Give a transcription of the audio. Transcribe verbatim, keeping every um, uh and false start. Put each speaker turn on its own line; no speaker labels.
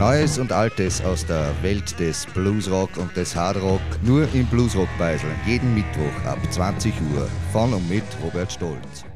Neues und Altes aus der Welt des Bluesrock und des Hardrock, nur im Bluesrock-Beisel, jeden Mittwoch ab zwanzig Uhr, von und mit Robert Stolz.